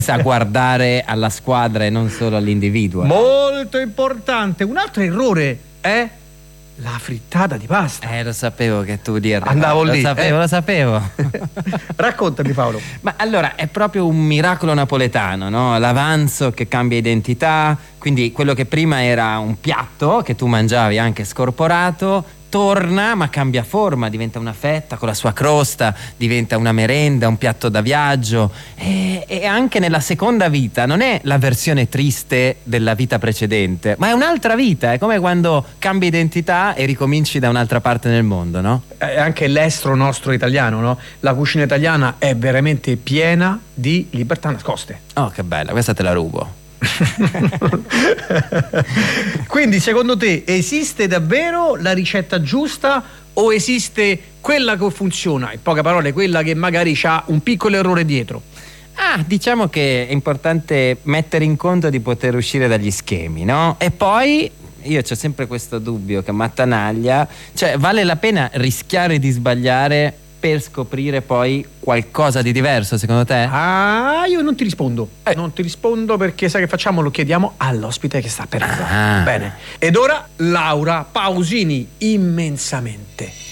a guardare alla squadra e non solo all'individuo. Molto importante. Un altro errore è la frittata di pasta. Lo sapevo che tu direi. Andavo lì. Lo sapevo. Raccontami, Paolo. Ma allora è proprio un miracolo napoletano, no? L'avanzo che cambia identità, quindi quello che prima era un piatto che tu mangiavi anche scorporato torna ma cambia forma, diventa una fetta con la sua crosta, diventa una merenda, un piatto da viaggio e anche nella seconda vita non è la versione triste della vita precedente, ma è un'altra vita, è come quando cambi identità e ricominci da un'altra parte nel mondo, no? Anche l'estro nostro italiano, no? La cucina italiana è veramente piena di libertà nascoste. Oh, che bella, questa te la rubo. Quindi secondo te esiste davvero la ricetta giusta o esiste quella che funziona, in poche parole quella che magari ha un piccolo errore dietro? Diciamo che è importante mettere in conto di poter uscire dagli schemi, no? E poi io c'ho sempre questo dubbio che m'attanaglia, cioè vale la pena rischiare di sbagliare per scoprire poi qualcosa di diverso, secondo te? Io non ti rispondo. Non ti rispondo perché sai che facciamo? Lo chiediamo all'ospite che sta per arrivare. Bene. Ed ora Laura Pausini, immensamente.